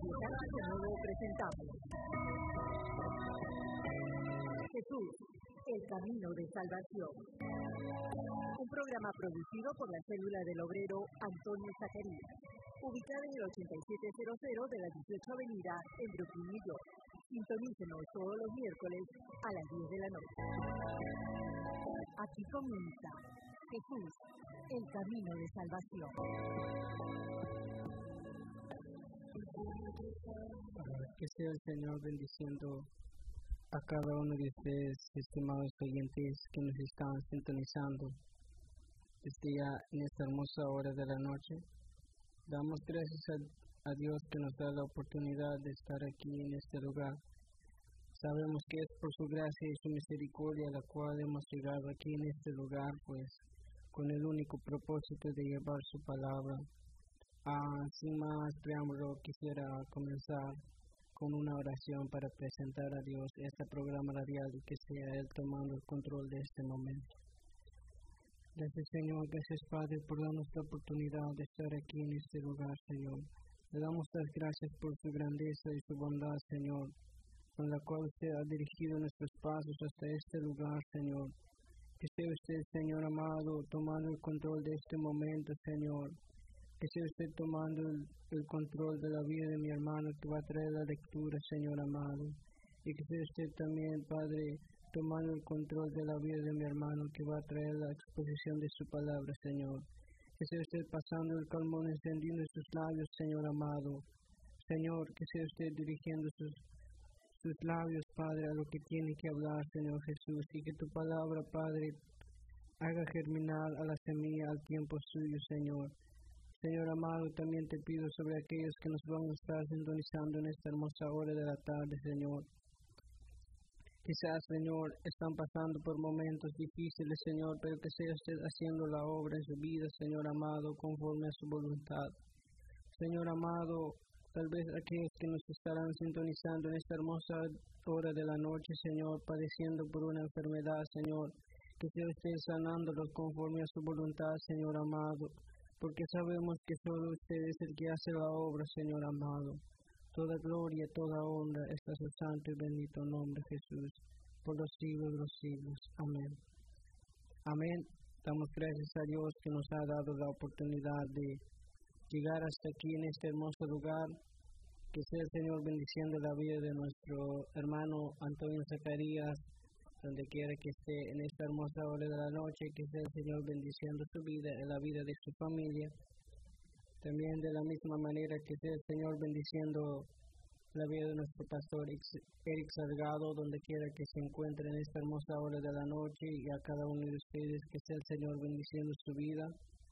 Cayetano de nuevo presentamos Jesús, el camino de salvación. Un programa producido por la célula del obrero Antonio Zacarías, ubicada en el 8700 de la 18 Avenida en Brooklyn, New York. Sintonícenos todos los miércoles a las 10 de la noche. Aquí comienza Jesús, el camino de salvación. Que sea el Señor bendiciendo a cada uno de ustedes, estimados oyentes que nos están sintonizando desde ya en esta hermosa hora de la noche. Damos gracias a Dios que nos da la oportunidad de estar aquí en este lugar. Sabemos que es por su gracia y su misericordia la cual hemos llegado aquí en este lugar, pues con el único propósito de llevar su palabra. Sin más preámbulo, quisiera comenzar con una oración para presentar a Dios este programa radial y que sea Él tomando el control de este momento. Gracias, Señor, gracias, Padre, por darnos la oportunidad de estar aquí en este lugar, Señor. Le damos las gracias por su grandeza y su bondad, Señor, con la cual usted ha dirigido nuestros pasos hasta este lugar, Señor. Que sea usted, Señor amado, tomando el control de este momento, Señor. Que sea usted tomando el control de la vida de mi hermano que va a traer la lectura, Señor amado. Y que sea usted también, Padre, tomando el control de la vida de mi hermano que va a traer la exposición de su palabra, Señor. Que sea usted pasando el calmón encendiendo sus labios, Señor amado. Señor, que sea usted dirigiendo sus labios, Padre, a lo que tiene que hablar, Señor Jesús. Y que tu palabra, Padre, haga germinar a la semilla al tiempo suyo, Señor. Señor amado, también te pido sobre aquellos que nos van a estar sintonizando en esta hermosa hora de la tarde, Señor. Quizás, Señor, están pasando por momentos difíciles, Señor, pero que sea usted haciendo la obra en su vida, Señor amado, conforme a su voluntad. Señor amado, tal vez aquellos que nos estarán sintonizando en esta hermosa hora de la noche, Señor, padeciendo por una enfermedad, Señor, que sea usted sanándolos conforme a su voluntad, Señor amado. Porque sabemos que solo usted es el que hace la obra, Señor amado. Toda gloria, toda honra es a su santo y bendito nombre, Jesús, por los siglos de los siglos. Amén. Amén. Damos gracias a Dios que nos ha dado la oportunidad de llegar hasta aquí en este hermoso lugar. Que sea el Señor bendiciendo la vida de nuestro hermano Antonio Zacarías, donde quiera que esté en esta hermosa hora de la noche. Que sea el Señor bendiciendo su vida y la vida de su familia. También de la misma manera que sea el Señor bendiciendo la vida de nuestro pastor Eric Salgado, donde quiera que se encuentre en esta hermosa hora de la noche, y a cada uno de ustedes, que sea el Señor bendiciendo su vida.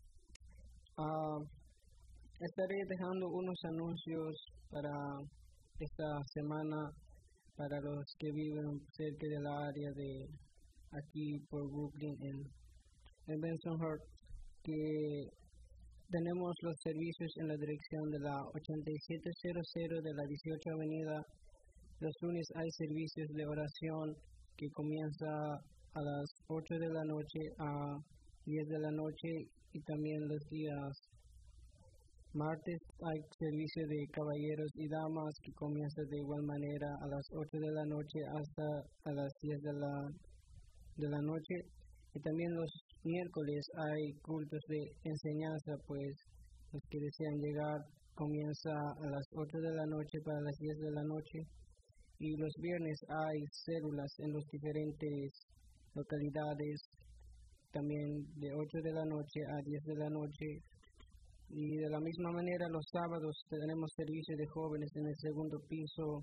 Estaré dejando unos anuncios para esta semana para los que viven cerca del área de aquí por Brooklyn en Bensonhurst, que tenemos los servicios en la dirección de la 8700 de la 18 Avenida. Los lunes hay servicios de oración que comienza a las 8 de la noche a 10 de la noche, y también los días martes hay servicio de caballeros y damas que comienza de igual manera a las 8 de la noche hasta a las 10 de la noche. Y también los miércoles hay cultos de enseñanza, pues los que desean llegar comienza a las 8 de la noche para las 10 de la noche. Y los viernes hay células en las diferentes localidades, también de 8 de la noche a 10 de la noche. Y de la misma manera los sábados tenemos servicio de jóvenes en el segundo piso